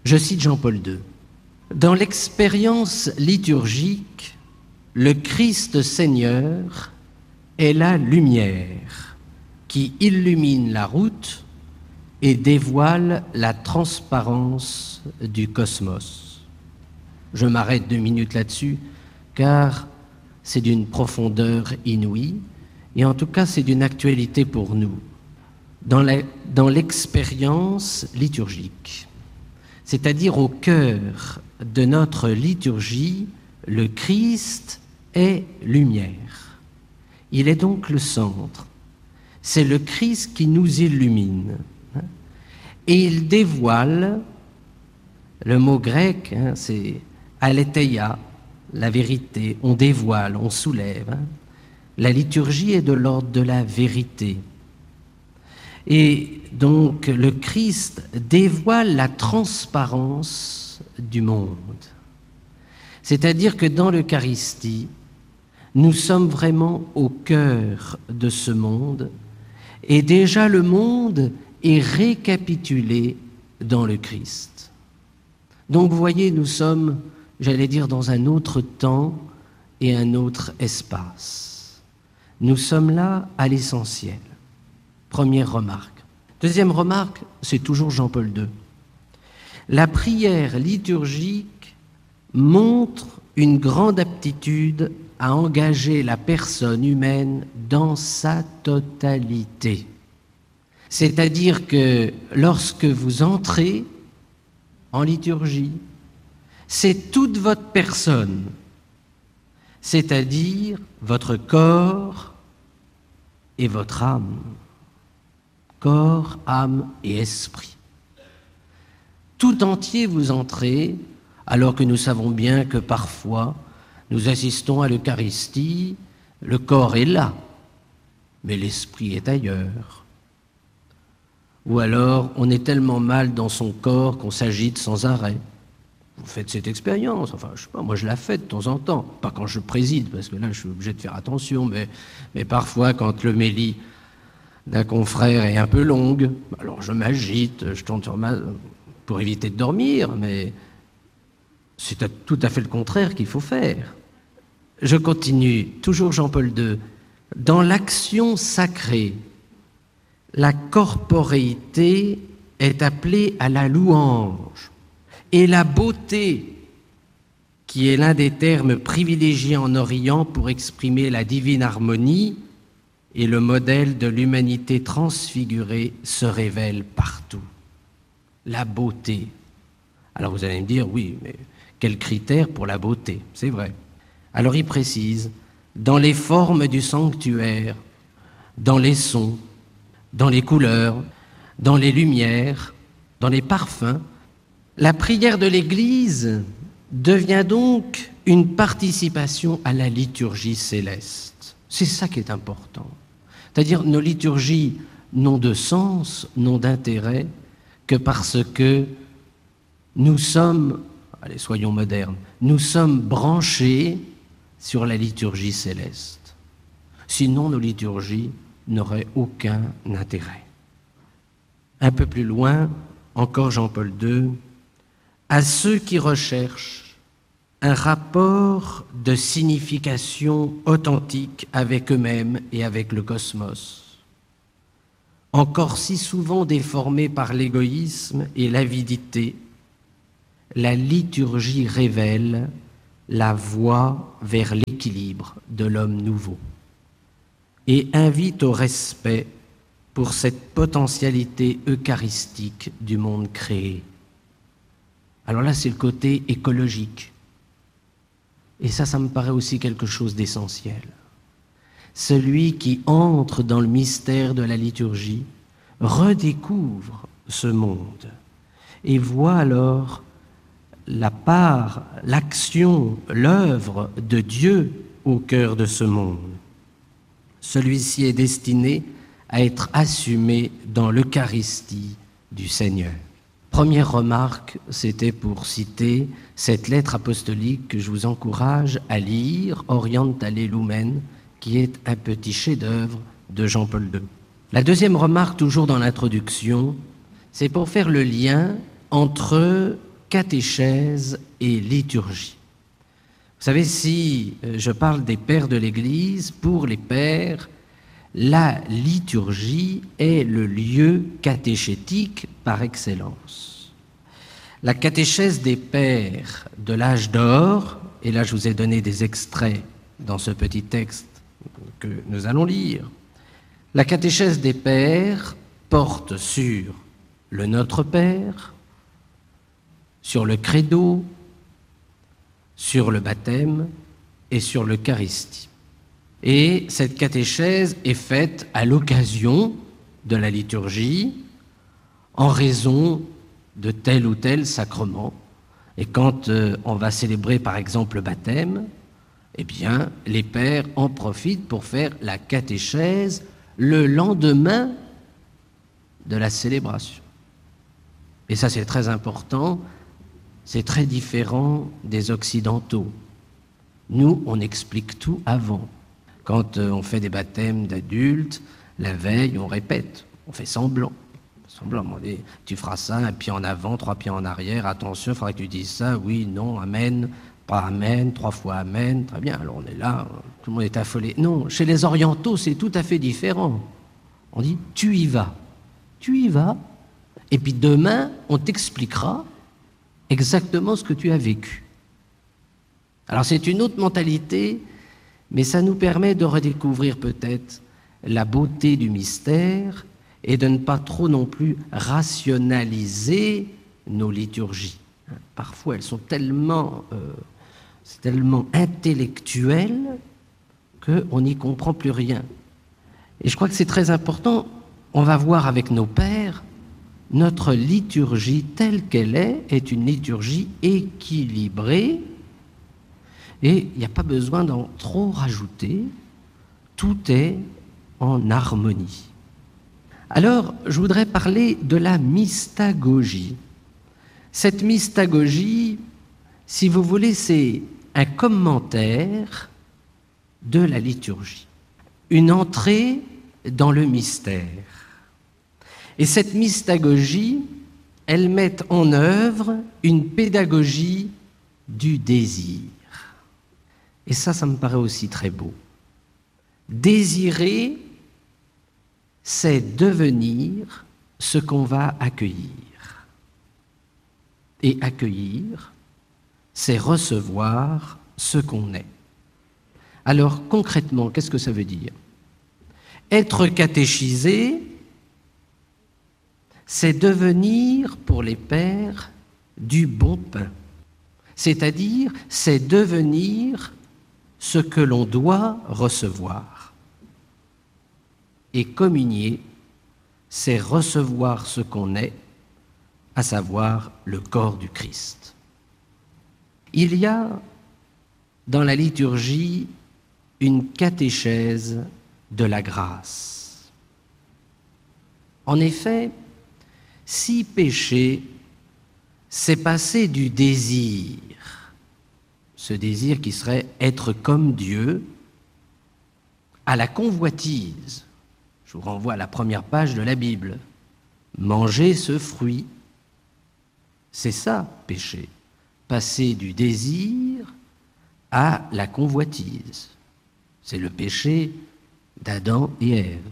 Je cite Jean-Paul II. Dans l'expérience liturgique, le Christ Seigneur est la lumière qui illumine la route et dévoile la transparence du cosmos. Je m'arrête 2 minutes là-dessus, car c'est d'une profondeur inouïe, et en tout cas c'est d'une actualité pour nous. Dans l'expérience liturgique, c'est-à-dire au cœur de notre liturgie, le Christ est lumière. Il est donc le centre. C'est le Christ qui nous illumine. Et il dévoile, le mot grec, c'est aletheia, la vérité. On dévoile, on soulève. La liturgie est de l'ordre de la vérité. Et donc le Christ dévoile la transparence du monde. C'est-à-dire que dans l'Eucharistie, nous sommes vraiment au cœur de ce monde, et déjà le monde est récapitulé dans le Christ. Donc vous voyez, nous sommes, j'allais dire, dans un autre temps et un autre espace. Nous sommes là à l'essentiel. Première remarque. Deuxième remarque, c'est toujours Jean-Paul II. La prière liturgique montre une grande aptitude à engager la personne humaine dans sa totalité. C'est-à-dire que lorsque vous entrez en liturgie, c'est toute votre personne, c'est-à-dire votre corps et votre âme. Corps, âme et esprit. Tout entier vous entrez, alors que nous savons bien que parfois nous assistons à l'Eucharistie, le corps est là, mais l'esprit est ailleurs. Ou alors on est tellement mal dans son corps qu'on s'agite sans arrêt. Vous faites cette expérience, enfin je sais pas, moi je la fais de temps en temps, pas quand je préside, parce que là je suis obligé de faire attention, mais parfois quand l'homélie d'un confrère est un peu longue, alors je m'agite, je tourne sur pour éviter de dormir, mais c'est tout à fait le contraire qu'il faut faire. Je continue, toujours Jean-Paul II. Dans l'action sacrée, la corporéité est appelée à la louange, et la beauté, qui est l'un des termes privilégiés en Orient pour exprimer la divine harmonie, et le modèle de l'humanité transfigurée se révèle partout. La beauté. Alors vous allez me dire, oui, mais quel critère pour la beauté? C'est vrai. Alors il précise, dans les formes du sanctuaire, dans les sons, dans les couleurs, dans les lumières, dans les parfums, la prière de l'Église devient donc une participation à la liturgie céleste. C'est ça qui est important. C'est-à-dire nos liturgies n'ont de sens, n'ont d'intérêt que parce que nous sommes, allez, soyons modernes, nous sommes branchés sur la liturgie céleste. Sinon, nos liturgies n'auraient aucun intérêt. Un peu plus loin, encore Jean-Paul II, à ceux qui recherchent un rapport de signification authentique avec eux-mêmes et avec le cosmos, encore si souvent déformé par l'égoïsme et l'avidité, la liturgie révèle la voie vers l'équilibre de l'homme nouveau et invite au respect pour cette potentialité eucharistique du monde créé. Alors là, c'est le côté écologique. Et ça me paraît aussi quelque chose d'essentiel. Celui qui entre dans le mystère de la liturgie redécouvre ce monde et voit alors la part, l'action, l'œuvre de Dieu au cœur de ce monde. Celui-ci est destiné à être assumé dans l'Eucharistie du Seigneur. Première remarque, c'était pour citer cette lettre apostolique que je vous encourage à lire, Orientale Lumen, qui est un petit chef-d'œuvre de Jean-Paul II. La deuxième remarque, toujours dans l'introduction, c'est pour faire le lien entre catéchèse et liturgie. Vous savez, si je parle des pères de l'Église, pour les pères, la liturgie est le lieu catéchétique par excellence. La catéchèse des pères de l'âge d'or, et là je vous ai donné des extraits dans ce petit texte que nous allons lire, la catéchèse des pères porte sur le Notre Père, sur le credo, sur le baptême et sur l'Eucharistie. Et cette catéchèse est faite à l'occasion de la liturgie, en raison de tel ou tel sacrement. Et quand on va célébrer par exemple le baptême, eh bien, les pères en profitent pour faire la catéchèse le lendemain de la célébration. Et ça, c'est très important, c'est très différent des Occidentaux. Nous, on explique tout avant. Quand on fait des baptêmes d'adultes, la veille, on répète, on fait semblant. On dit, tu feras ça, un pied en avant, 3 pieds en arrière, attention, il faudrait que tu dises ça, oui, non, amen, pas amen, 3 fois amen, très bien, alors on est là, tout le monde est affolé. Non, chez les orientaux, c'est tout à fait différent. On dit, tu y vas, et puis demain, on t'expliquera exactement ce que tu as vécu. Alors c'est une autre mentalité, mais ça nous permet de redécouvrir peut-être la beauté du mystère et de ne pas trop non plus rationaliser nos liturgies. Parfois, elles sont tellement intellectuelles qu'on n'y comprend plus rien. Et je crois que c'est très important. On va voir avec nos pères, notre liturgie telle qu'elle est une liturgie équilibrée et il n'y a pas besoin d'en trop rajouter. Tout est en harmonie. Alors, je voudrais parler de la mystagogie. Cette mystagogie, si vous voulez, c'est un commentaire de la liturgie, une entrée dans le mystère. Et cette mystagogie, elle met en œuvre une pédagogie du désir. Et ça me paraît aussi très beau. Désirer, c'est devenir ce qu'on va accueillir. Et accueillir, c'est recevoir ce qu'on est. Alors, concrètement, qu'est-ce que ça veut dire? Être catéchisé, c'est devenir, pour les pères, du bon pain. C'est-à-dire, c'est devenir ce que l'on doit recevoir. Et communier, c'est recevoir ce qu'on est, à savoir le corps du Christ. Il y a dans la liturgie une catéchèse de la grâce. En effet, si péché, c'est passer du désir, ce désir qui serait être comme Dieu, à la convoitise. Je vous renvoie à la première page de la Bible. Manger ce fruit, c'est ça, péché. Passer du désir à la convoitise. C'est le péché d'Adam et Ève.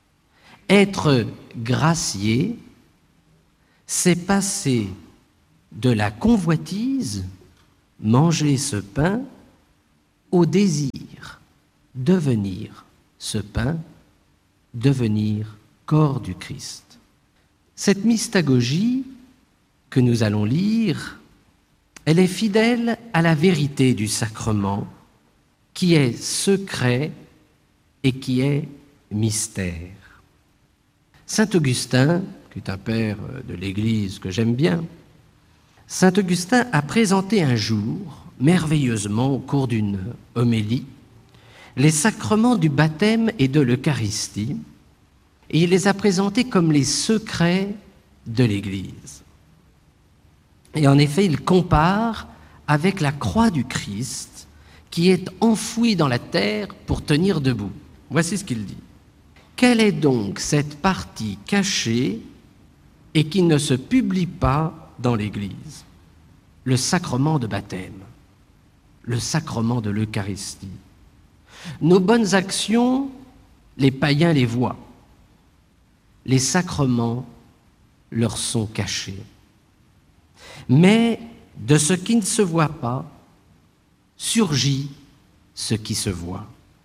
Être gracié, c'est passer de la convoitise, manger ce pain, au désir, devenir ce pain, devenir corps du Christ. Cette mystagogie que nous allons lire, elle est fidèle à la vérité du sacrement, qui est secret et qui est mystère. Saint Augustin, qui est un père de l'Église que j'aime bien, Saint Augustin a présenté un jour, merveilleusement au cours d'une homélie, les sacrements du baptême et de l'Eucharistie, et il les a présentés comme les secrets de l'Église. Et en effet, il compare avec la croix du Christ qui est enfouie dans la terre pour tenir debout. Voici ce qu'il dit. Quelle est donc cette partie cachée et qui ne se publie pas dans l'Église? le sacrement de baptême, le sacrement de l'Eucharistie. Nos bonnes actions, les païens les voient. Les sacrements leur sont cachés. Mais de ce qui ne se voit pas, surgit ce qui se voit.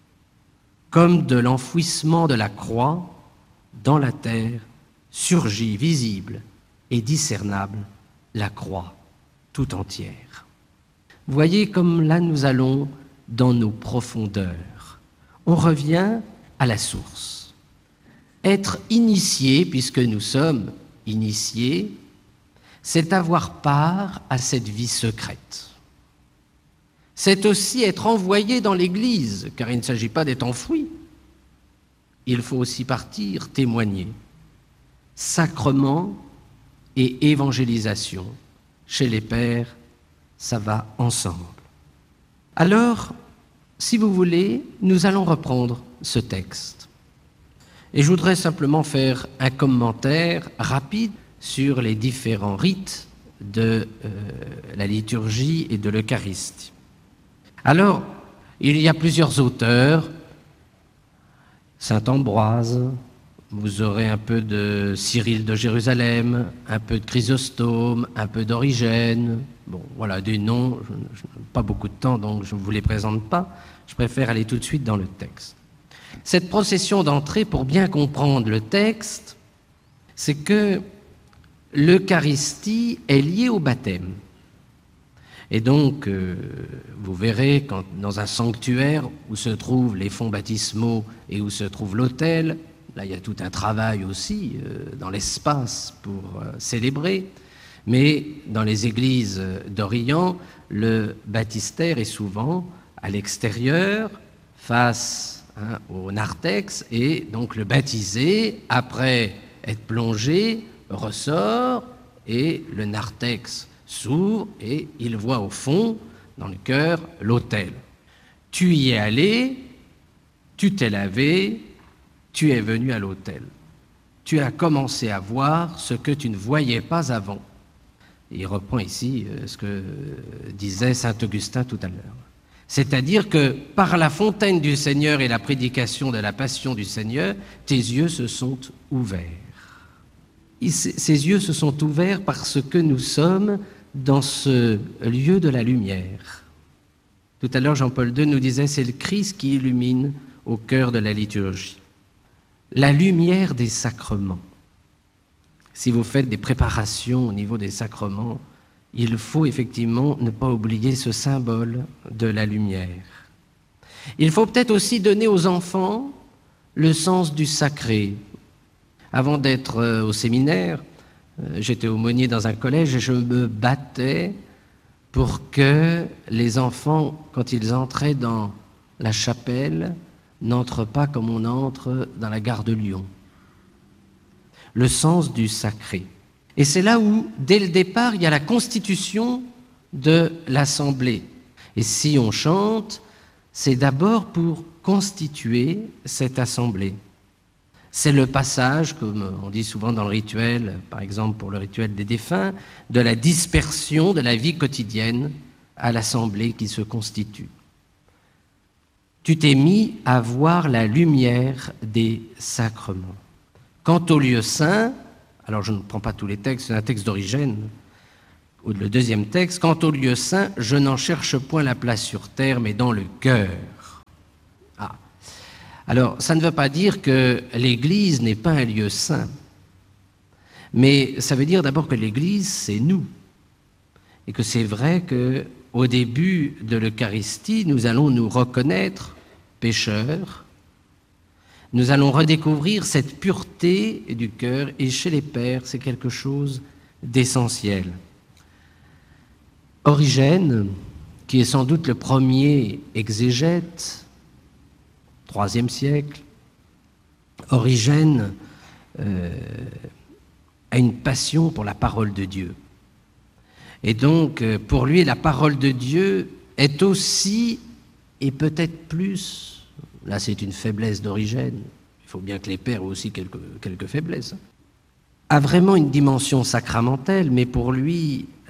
Comme de l'enfouissement de la croix dans la terre, surgit visible et discernable la croix tout entière. Voyez comme là nous allons dans nos profondeurs. On revient à la source. Être initié, puisque nous sommes initiés, c'est avoir part à cette vie secrète. C'est aussi être envoyé dans l'Église, car il ne s'agit pas d'être enfoui. Il faut aussi partir, témoigner. Sacrement et évangélisation, chez les pères, ça va ensemble. Alors, si vous voulez, nous allons reprendre ce texte. Et je voudrais simplement faire un commentaire rapide sur les différents rites de la liturgie et de l'Eucharistie. Alors, il y a plusieurs auteurs, Saint Ambroise, vous aurez un peu de Cyril de Jérusalem, un peu de Chrysostome, un peu d'Origène. Bon, voilà, des noms, je n'ai pas beaucoup de temps, donc je ne vous les présente pas. Je préfère aller tout de suite dans le texte. Cette procession d'entrée, pour bien comprendre le texte, c'est que l'Eucharistie est liée au baptême. Et donc, vous verrez, quand, dans un sanctuaire où se trouvent les fonts baptismaux et où se trouve l'autel, là il y a tout un travail aussi dans l'espace pour célébrer, mais dans les églises d'Orient, le baptistère est souvent à l'extérieur, face au narthex, et donc le baptisé, après être plongé, ressort, et le narthex s'ouvre et il voit au fond, dans le cœur, l'autel. Tu y es allé, tu t'es lavé, tu es venu à l'autel. Tu as commencé à voir ce que tu ne voyais pas avant. Et il reprend ici ce que disait saint Augustin tout à l'heure. C'est-à-dire que par la fontaine du Seigneur et la prédication de la passion du Seigneur, tes yeux se sont ouverts. Ces yeux se sont ouverts parce que nous sommes dans ce lieu de la lumière. Tout à l'heure, Jean-Paul II nous disait, c'est le Christ qui illumine au cœur de la liturgie. La lumière des sacrements. Si vous faites des préparations au niveau des sacrements, il faut effectivement ne pas oublier ce symbole de la lumière. Il faut peut-être aussi donner aux enfants le sens du sacré. Avant d'être au séminaire, j'étais aumônier dans un collège et je me battais pour que les enfants, quand ils entraient dans la chapelle, n'entrent pas comme on entre dans la gare de Lyon. Le sens du sacré. Et c'est là où, dès le départ, il y a la constitution de l'assemblée. Et si on chante, c'est d'abord pour constituer cette assemblée. C'est le passage, comme on dit souvent dans le rituel, par exemple pour le rituel des défunts, de la dispersion de la vie quotidienne à l'assemblée qui se constitue. Tu t'es mis à voir la lumière des sacrements. Quant au lieu saint, alors je ne prends pas tous les textes, c'est un texte d'Origène, ou le deuxième texte, quant au lieu saint, je n'en cherche point la place sur terre, mais dans le cœur. Ah. Alors, ça ne veut pas dire que l'Église n'est pas un lieu saint, mais ça veut dire d'abord que l'Église, c'est nous, et que c'est vrai qu'au début de l'Eucharistie, nous allons nous reconnaître pécheurs. Nous allons redécouvrir cette pureté du cœur, et chez les pères, c'est quelque chose d'essentiel. Origène, qui est sans doute le premier exégète, IIIe siècle, Origène a une passion pour la parole de Dieu. Et donc, pour lui, la parole de Dieu est aussi, et peut-être plus, là, c'est une faiblesse d'Origène. Il faut bien que les pères aient aussi quelques faiblesses. A vraiment une dimension sacramentelle, mais pour lui,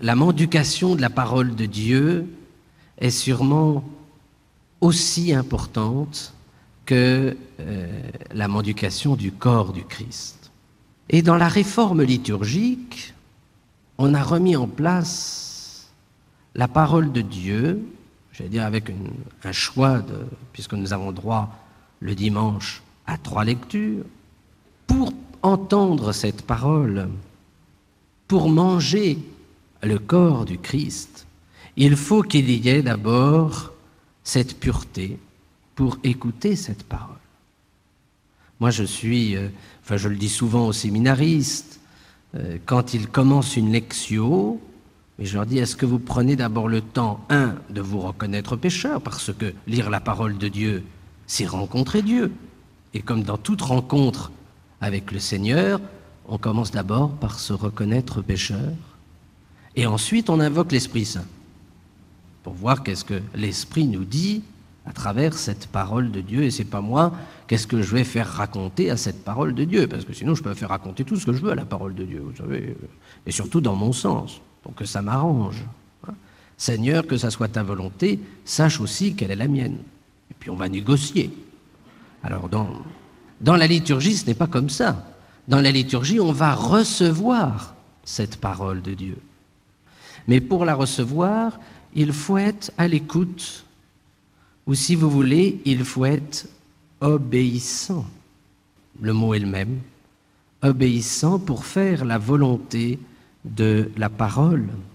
la mendication de la parole de Dieu est sûrement aussi importante que la mendication du corps du Christ. Et dans la réforme liturgique, on a remis en place la parole de Dieu, j'allais dire avec un choix, puisque nous avons droit le dimanche à 3 lectures, pour entendre cette parole, pour manger le corps du Christ, il faut qu'il y ait d'abord cette pureté pour écouter cette parole. Moi, je le dis souvent aux séminaristes, quand ils commencent une lectio, mais je leur dis, est-ce que vous prenez d'abord le temps, de vous reconnaître pécheur, parce que lire la parole de Dieu, c'est rencontrer Dieu. Et comme dans toute rencontre avec le Seigneur, on commence d'abord par se reconnaître pécheur, et ensuite on invoque l'Esprit Saint, pour voir qu'est-ce que l'Esprit nous dit à travers cette parole de Dieu, et c'est pas moi, qu'est-ce que je vais faire raconter à cette parole de Dieu, parce que sinon je peux faire raconter tout ce que je veux à la parole de Dieu, vous savez, et surtout dans mon sens, pour que ça m'arrange. Seigneur, que ça soit ta volonté, sache aussi quelle est la mienne. Et puis on va négocier. Alors dans la liturgie, ce n'est pas comme ça. Dans la liturgie, on va recevoir cette parole de Dieu. Mais pour la recevoir, il faut être à l'écoute, ou si vous voulez, il faut être obéissant. Le mot est le même. Obéissant pour faire la volonté de la parole.